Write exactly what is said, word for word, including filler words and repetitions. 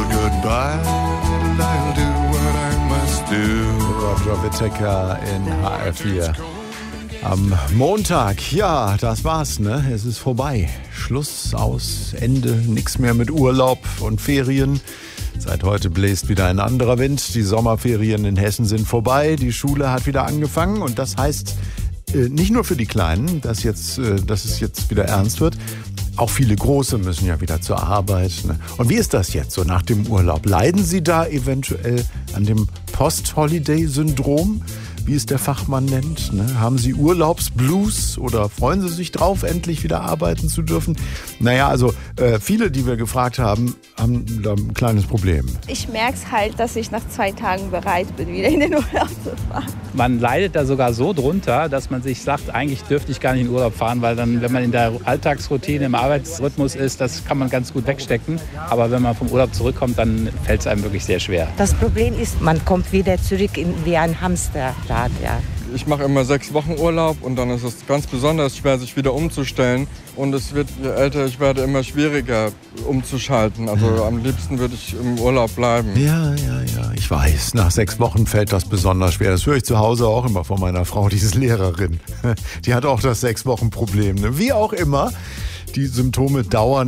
goodbye, and I'll do what I must do. Roger Whittaker in H R vier. Am Montag, ja, das war's, ne? Es ist vorbei. Schluss, aus, Ende, nichts mehr mit Urlaub und Ferien. Seit heute bläst wieder ein anderer Wind. Die Sommerferien in Hessen sind vorbei. Die Schule hat wieder angefangen und das heißt äh, nicht nur für die Kleinen, dass, jetzt, äh, dass es jetzt wieder ernst wird. Auch viele Große müssen ja wieder zur Arbeit. Ne? Und wie ist das jetzt so nach dem Urlaub? Leiden Sie da eventuell an dem Post-Holiday-Syndrom, wie es der Fachmann nennt? Ne? Haben Sie Urlaubsblues oder freuen Sie sich drauf, endlich wieder arbeiten zu dürfen? Naja, also äh, viele, die wir gefragt haben, haben da ein kleines Problem. Ich merke es halt, dass ich nach zwei Tagen bereit bin, wieder in den Urlaub zu fahren. Man leidet da sogar so drunter, dass man sich sagt, eigentlich dürfte ich gar nicht in den Urlaub fahren, weil dann, wenn man in der Alltagsroutine, im Arbeitsrhythmus ist, das kann man ganz gut wegstecken. Aber wenn man vom Urlaub zurückkommt, dann fällt es einem wirklich sehr schwer. Das Problem ist, man kommt wieder zurück in, wie ein Hamsterrad. Ja. Ich mache immer sechs Wochen Urlaub und dann ist es ganz besonders schwer, sich wieder umzustellen. Und es wird, je älter ich werde, immer schwieriger umzuschalten. Also ja. Am liebsten würde ich im Urlaub bleiben. Ja, ja, ja, ich weiß. Nach sechs Wochen fällt das besonders schwer. Das höre ich zu Hause auch immer von meiner Frau, die ist Lehrerin. Die hat auch das Sechs-Wochen-Problem. Wie auch immer, die Symptome dauern